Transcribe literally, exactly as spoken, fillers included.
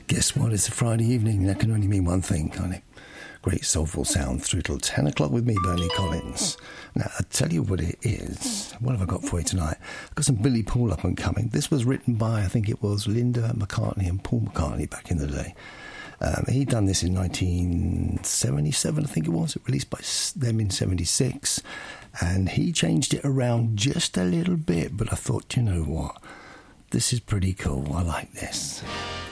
Guess what? It's a Friday evening. That can only mean one thing, can't it? Great soulful sound through till ten o'clock with me, Bernie Collins. Now, I'll tell you what it is. What have I got for you tonight? I've got some Billy Paul up and coming. This was written by, I think it was Linda McCartney and Paul McCartney back in the day. Um, he'd done this in nineteen seventy-seven, I think it was. It released by them in seventy-six. And he changed it around just a little bit. But I thought, you know what? This is pretty cool. I like this.